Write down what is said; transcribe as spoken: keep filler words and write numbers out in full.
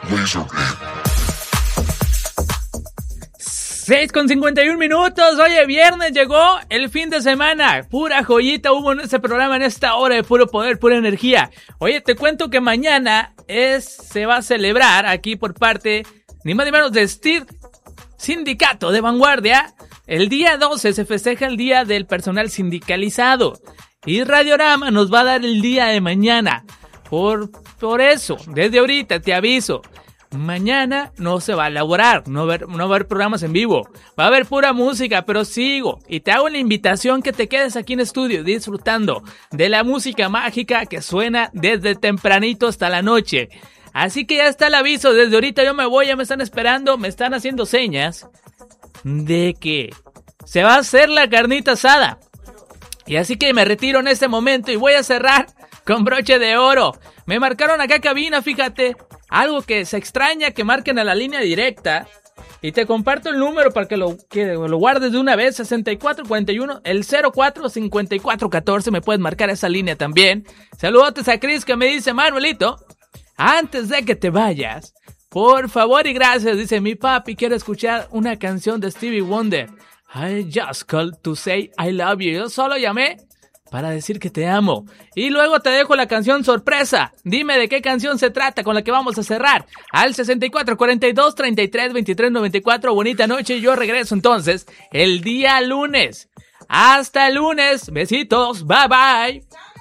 seis con cincuenta y un minutos, oye, viernes llegó el fin de semana, pura joyita hubo en este programa en esta hora de puro poder, pura energía. Oye, te cuento que mañana es, se va a celebrar aquí por parte, ni más ni menos de S T I R, Sindicato de Vanguardia. El día doce se festeja el Día del Personal Sindicalizado y Radiorama nos va a dar el día de mañana. Por, por eso, desde ahorita te aviso. Mañana no se va a elaborar, no va a, haber, no va a haber programas en vivo, va a haber pura música, pero sigo y te hago la invitación que te quedes aquí en estudio disfrutando de la música mágica que suena desde tempranito hasta la noche. Así que ya está el aviso, desde ahorita yo me voy, ya me están esperando, me están haciendo señas de que se va a hacer la carnita asada. Y así que me retiro en este momento y voy a cerrar con broche de oro. Me marcaron acá cabina, fíjate. Algo que se extraña que marquen a la línea directa. Y te comparto el número para que lo, que lo guardes de una vez. sesenta y cuatro cuarenta y uno, el cero cuatro cincuenta y cuatro catorce. Me puedes marcar esa línea también. Saludos a Cris que me dice: Manuelito, antes de que te vayas, por favor y gracias, dice mi papi, quiero escuchar una canción de Stevie Wonder. I just called to say I love you. Yo solo llamé para decir que te amo. Y luego te dejo la canción sorpresa. Dime de qué canción se trata con la que vamos a cerrar. Al sesenta y cuatro cuarenta y dos treinta y tres veintitrés noventa y cuatro. Bonita noche y yo regreso entonces el día lunes. Hasta el lunes. Besitos. Bye bye.